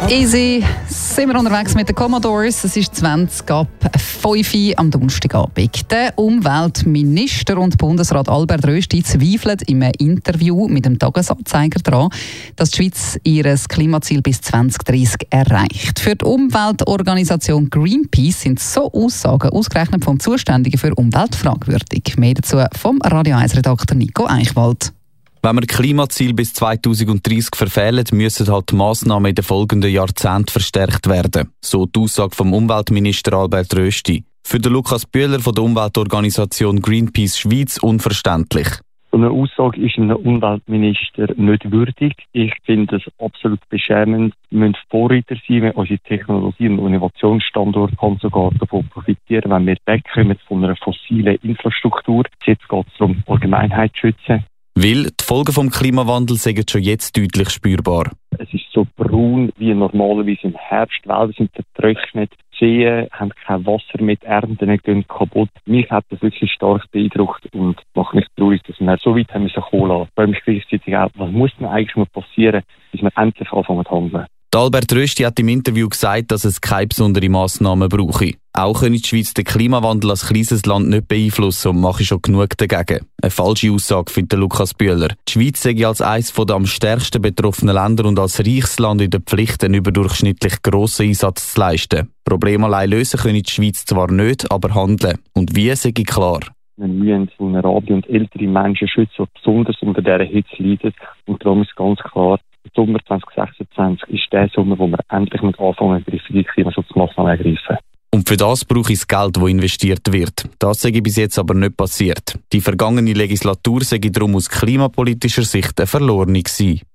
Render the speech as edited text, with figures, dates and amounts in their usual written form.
Easy, sind wir unterwegs mit den Commodores. Es ist 20 ab 5 Uhr am Donnerstagabend. Der Umweltminister und Bundesrat Albert Rösti zweifelt in einem Interview mit dem Tagesanzeiger daran, dass die Schweiz ihr Klimaziel bis 2030 erreicht. Für die Umweltorganisation Greenpeace sind so Aussagen ausgerechnet vom Zuständigen für Umwelt fragwürdig. Mehr dazu vom Radio 1-Redakteur Nico Eichwald. Wenn wir Klimaziel bis 2030 verfehlen, müssen halt die Massnahmen in den folgenden Jahrzehnten verstärkt werden. So die Aussage vom Umweltminister Albert Rösti. Für den Lukas Bühler von der Umweltorganisation Greenpeace Schweiz unverständlich. So eine Aussage ist einem Umweltminister nicht würdig. Ich finde es absolut beschämend. Wir müssen Vorreiter sein, wenn unsere Technologie- und Innovationsstandort kann sogar davon profitieren, wenn wir wegkommen von einer fossilen Infrastruktur. Jetzt geht es darum, die Allgemeinheit zu schützen. Weil die Folgen vom Klimawandel sind schon jetzt deutlich spürbar. Es ist so braun wie normalerweise im Herbst. Wälder sind vertrocknet, Seen haben kein Wasser mehr, die Ernten gehen kaputt. Mich hat das wirklich stark beeindruckt und macht mich traurig, dass wir so weit haben müssen kommen lassen. Ich frage mich gleichzeitig auch, was muss denn eigentlich mal passieren, bis wir endlich anfangen zu handeln? Albert Rösti hat im Interview gesagt, dass es keine besonderen Massnahmen brauche. Auch könne die Schweiz den Klimawandel als kleines Land nicht beeinflussen und mache schon genug dagegen. Eine falsche Aussage, findet Lukas Bühler. Die Schweiz sei als eines der am stärksten betroffenen Länder und als reiches Land in der Pflicht, einen überdurchschnittlich grossen Einsatz zu leisten. Probleme allein lösen könne die Schweiz zwar nicht, aber handeln. Und wie, sei klar. Wir müssen vulnerable und ältere Menschen schützen, die besonders unter dieser Hitze leiden. Und darum ist ganz klar, der Sommer 2026 ist der Sommer, wo wir endlich mit anfangen, griffige Klimaschutzmaßnahmen ergreifen. Und für das brauche ich das Geld, das investiert wird. Das sei bis jetzt aber nicht passiert. Die vergangene Legislatur sei darum aus klimapolitischer Sicht eine verlorene gewesen.